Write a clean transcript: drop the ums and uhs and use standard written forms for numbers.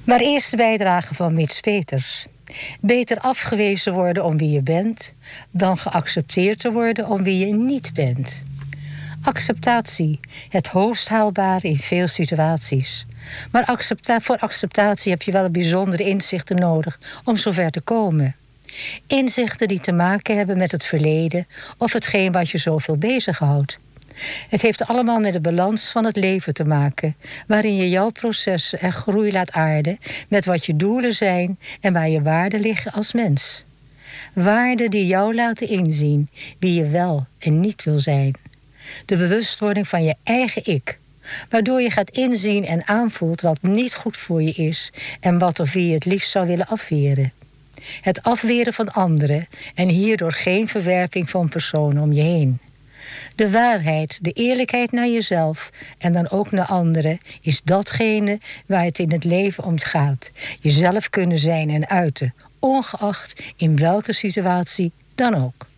Maar eerst de bijdrage van Mits Peters. Beter afgewezen worden om wie je bent, dan geaccepteerd te worden om wie je niet bent. Acceptatie, het hoogst haalbare in veel situaties. Maar voor acceptatie heb je wel bijzondere inzichten nodig om zover te komen. Inzichten die te maken hebben met het verleden of hetgeen wat je zoveel bezighoudt. Het heeft allemaal met de balans van het leven te maken, waarin je jouw processen en groei laat aarden met wat je doelen zijn en waar je waarden liggen als mens. Waarden die jou laten inzien wie je wel en niet wil zijn. De bewustwording van je eigen ik, waardoor je gaat inzien en aanvoelt wat niet goed voor je is en wat of wie je het liefst zou willen afweren. Het afweren van anderen en hierdoor geen verwerping van personen om je heen. De waarheid, de eerlijkheid naar jezelf en dan ook naar anderen is datgene waar het in het leven om gaat. Jezelf kunnen zijn en uiten, ongeacht in welke situatie dan ook.